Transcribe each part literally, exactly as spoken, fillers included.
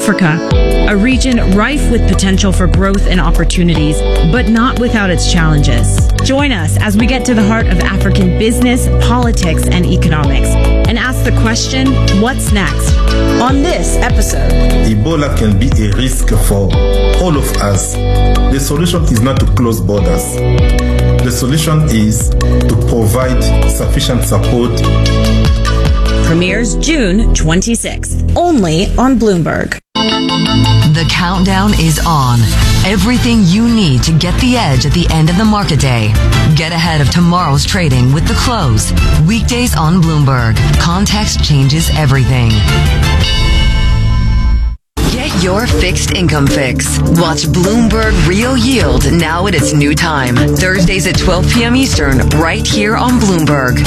Africa, a region rife with potential for growth and opportunities, but not without its challenges. Join us as we get to the heart of African business, politics, and economics, and ask the question, what's next? On this episode, Ebola can be a risk for all of us. The solution is not to close borders. The solution is to provide sufficient support. Premieres June twenty-sixth, only on Bloomberg. The countdown is on. Everything you need to get the edge at the end of the market day. Get ahead of tomorrow's trading with The Close. Weekdays on Bloomberg. Context changes everything. Get your fixed income fix. Watch Bloomberg Real Yield now at its new time. Thursdays at twelve p.m. Eastern, right here on Bloomberg.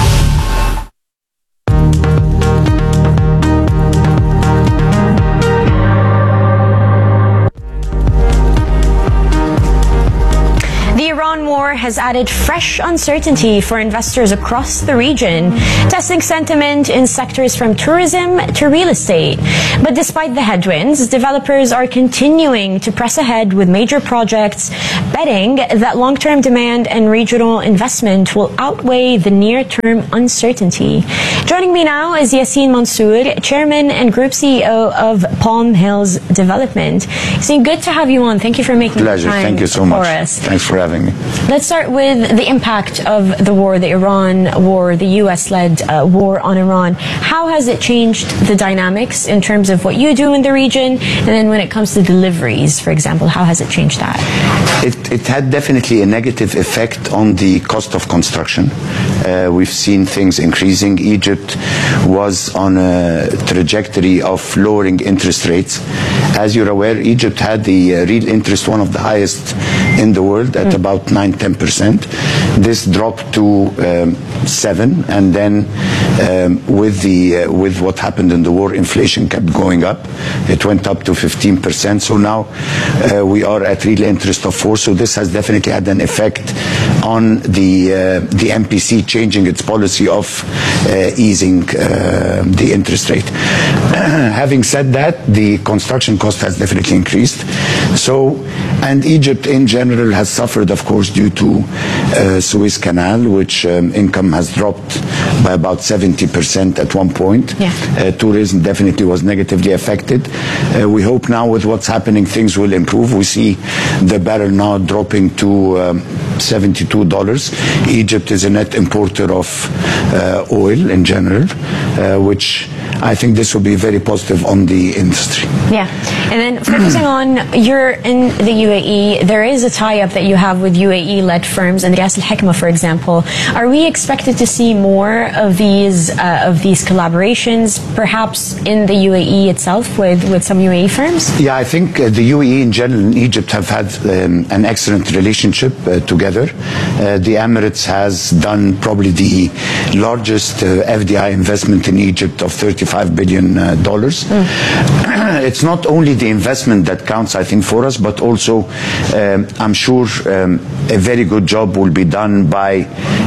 War has added fresh uncertainty for investors across the region, testing sentiment in sectors from tourism to real estate. But despite the headwinds, developers are continuing to press ahead with major projects, betting that long-term demand and regional investment will outweigh the near-term uncertainty. Joining me now is Yassine Mansour, Chairman and Group C E O of Palm Hills Development. Yassine, good to have you on. Thank you for making Pleasure. the time Thank you so for much. us. Thanks for having me. Let's start with the impact of the war, the Iran war, the U S-led uh, war on Iran. How has it changed the dynamics in terms of what you do in the region? And then when it comes to deliveries, for example, how has it changed that? It, it had definitely a negative effect on the cost of construction. Uh, we've seen things increasing. Egypt was on a trajectory of lowering interest rates. As you're aware, Egypt had the uh, real interest, one of the highest in the world, at mm. about nine, ten percent. This dropped to um, seven, and then um, with the uh, with what happened in the war, inflation kept going up. It went up to fifteen percent. So now uh, we are at real interest of four. So this has definitely had an effect on the uh, the M P C changing its policy of uh, easing uh, the interest rate. Having said that, the construction cost has definitely increased. So, and Egypt in general has suffered, of course, due to uh, Suez Canal, which um, income has dropped by about seventy percent at one point. Yeah. Uh, tourism definitely was negatively affected. Uh, we hope now with what's happening, things will improve. We see the barrel now dropping to um, seventy-two dollars. Egypt is a net importer of uh, oil in general, uh, which I think this will be very positive on the industry. Yeah. And then focusing on, you're in the U A E, there is a tie-up that you have with U A E-led firms, and Ras Al Hikma, for example. Are we expected to see more of these uh, of these collaborations, perhaps in the U A E itself with, with some U A E firms? Yeah, I think uh, the U A E in general and Egypt have had um, an excellent relationship uh, together. Uh, the Emirates has done probably the largest uh, F D I investment in Egypt of thirty-five billion dollars. Uh, mm. It's not only the investment that counts, I think, for us, but also um, I'm sure um, a very good job will be done by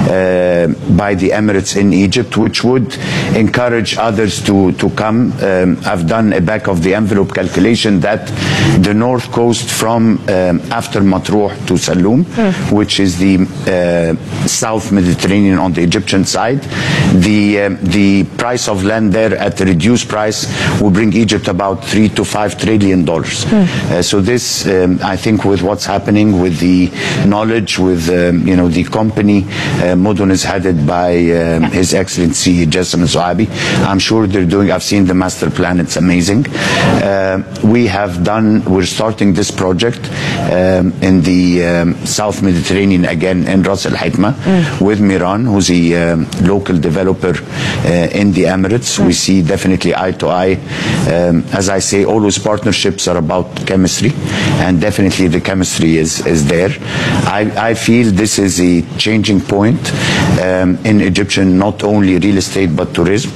uh, by the Emirates in Egypt, which would encourage others to, to come. Um, I've done a back of the envelope calculation that the north coast from um, after Matruh to Saloum, mm. which is the uh, South Mediterranean on the Egyptian side, the um, the price of land there at a reduced price will bring Egypt about three to five trillion dollars. Mm. Uh, so this, um, I think, with what's happening, with the knowledge, with um, you know the company, uh, Modon is headed by um, yeah. His Excellency Jassim Al-Zoabi. I'm sure they're doing. I've seen the master plan; it's amazing. Uh, we have done. We're starting this project um, in the um, South Mediterranean again in Ras Al Hikma mm. with Miran, who's a um, local developer uh, in the Emirates. Mm. We see definitely eye to eye. Um, as I say, always partnerships are about chemistry, and definitely the chemistry is is there. I, I feel this is a changing point um, in Egyptian, not only real estate but tourism.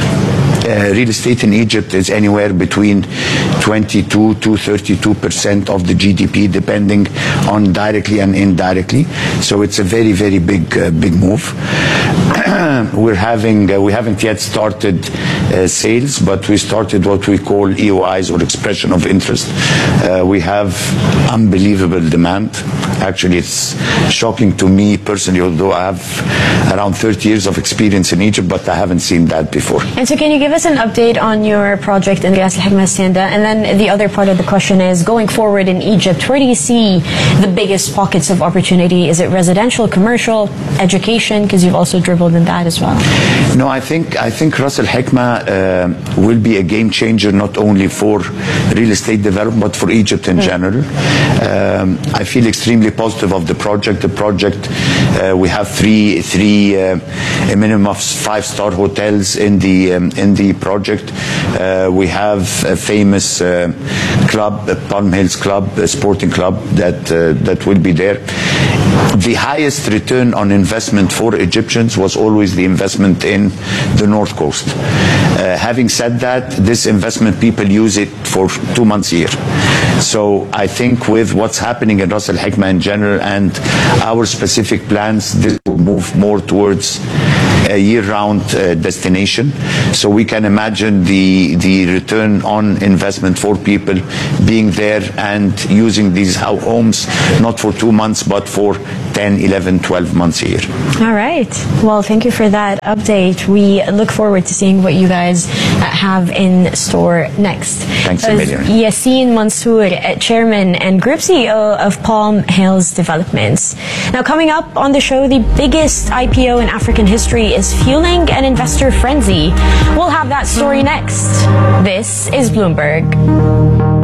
Uh, real estate in Egypt is anywhere between twenty-two to thirty-two percent of the G D P, depending on directly and indirectly. So it's a very, very big, uh, big move. we're having, uh, we haven't yet started uh, sales, but we started what we call E O Is, or expression of interest. Uh, we have unbelievable demand. Actually, it's shocking to me personally, although I have around thirty years of experience in Egypt, but I haven't seen that before. And so can you give us an update on your project in Ras Al Hikma Hacienda? And then the other part of the question is, going forward in Egypt, where do you see the biggest pockets of opportunity? Is it residential, commercial, education? Because you've also dribbled in that as well. No, I think I think Ras Al Hikma uh, will be a game changer, not only for real estate development, but for Egypt in mm. general. Um, I feel extremely positive of the project. The project, uh, we have three, three, uh, a minimum of five-star hotels in the um, in the project. Uh, we have a famous uh, club, the Palm Hills Club, a sporting club that uh, that will be there. The highest return on investment for Egyptians was always the investment in the North Coast. Uh, having said that, this investment, people use it for two months a year. So I think with what's happening in Ras Al Hikma in general and our specific plans, this will move more towards a year-round uh, destination. So we can imagine the the return on investment for people being there and using these homes not for two months but for ten, eleven, twelve months a year. All right. Well, thank you for that update. We look forward to seeing what you guys have in store next. Thanks a million. Yassin Mansour, Chairman and Group C E O of Palm Hills Developments. Now, coming up on the show, the biggest I P O in African history is fueling an investor frenzy. We'll have that story next. This is Bloomberg.